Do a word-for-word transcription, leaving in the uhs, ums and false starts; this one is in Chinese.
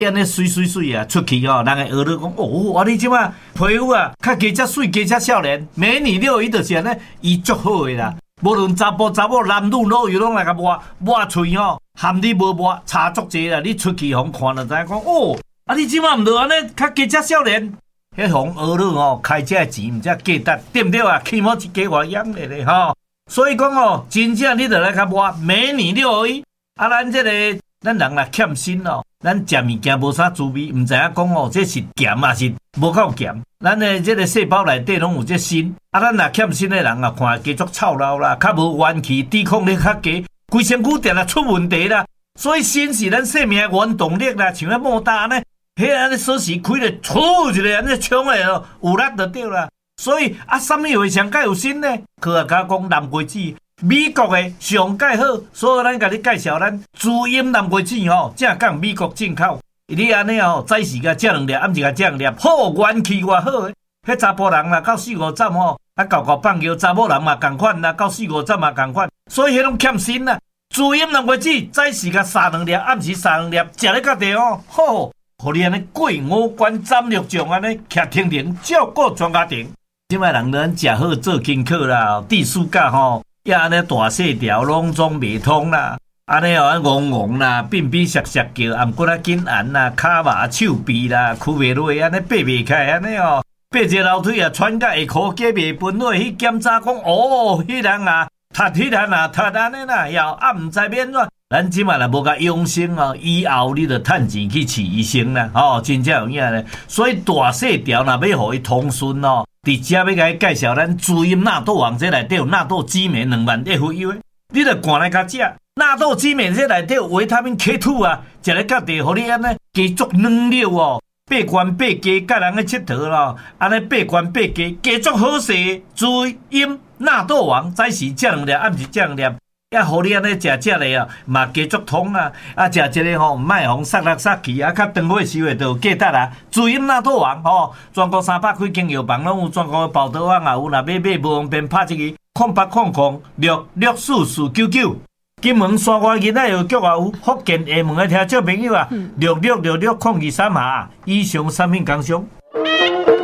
安尼水水水啊，出去哦，人会学到讲哦，啊你即马皮肤啊，较加遮水，加遮少年，美女六伊就是安尼，伊足好诶啦。无论查甫查某，男女老幼拢来甲抹抹喙吼，含你无抹，差足济啦。你出去互看就知影讲哦，啊你即马毋着安尼，较加遮少年，迄红学佬吼，开遮钱毋则价值，对毋对啊？起码一家偌养咧咧吼。所以讲哦，真正你着来甲抹美女六伊，啊咱即、这个咱人若欠薪哦。咱食物件无啥滋味，毋知影讲哦，这是咸还是无够咸。咱的这个细胞内底拢有这锌，啊，咱若欠锌的人啊，看加足操劳啦，较无元气，抵抗力较低，规身躯定啊出问题啦。所以锌是咱生命的原动力啦，像迄莫大呢，迄安尼锁匙开咧，出一个安尼冲诶哦，有力就对啦。所以啊，什么话上介有锌呢？科学家讲蓝桂子。美国的上介好，所以咱甲你介绍咱滋阴蓝桂子吼，正讲美国进口。你安尼吼，早时甲食两粒，暗时甲食两粒，好元气偌好诶。迄查甫人啦，到四五站吼，啊搞搞放尿，查某人嘛共款啦，到四五站嘛共款。所以迄种欠锌啦，滋阴蓝桂子早时甲撒两粒，暗时撒两粒，食咧到地哦，好，互你安尼过五关斩六将安尼，徛停停，照顾全家庭。即摆人咱食好做功课啦，地暑假吼。也安尼大细条拢总袂通啦，安尼哦，戆戆啦，变变涩涩叫，颔骨啊紧按啦，骹麻手臂啦，屈袂落，安尼爬袂开，安尼哦，爬一个楼梯啊，喘甲下骹，加袂分落去检查讲，哦，迄人啊，踢迄人啊，踢安尼啦，要啊毋知免怎，咱即马若无甲养生哦，以后你着趁钱去饲医生啦，哦，真正有影咧，所以大细条若要互伊通顺哦。伫遮要甲伊介绍咱滋阴纳豆王，这内底有纳豆激酶两万 F U 的，你着赶来甲食。纳豆激酶这内底有维他命 K 二 啊，食咧到地，互你安尼加足软溜哦，八关八加，甲人去佚佗咯，安尼八关八加，加足好势。滋阴纳豆王，早时食两粒，暗时食两粒。也互你安尼食食咧啊，嘛加足通啊！啊，食一个吼，毋卖红杀来杀去啊，较长尾收诶，就有价值啊！滋阴纳豆王吼，全国三百几间药房拢有，全国报道网也有，若要买无方便，拍一个空八空空六六四四九九。金门山外囡仔药局也有，福建厦门诶听众朋友啊，六六六六空二三下，以上产品工商。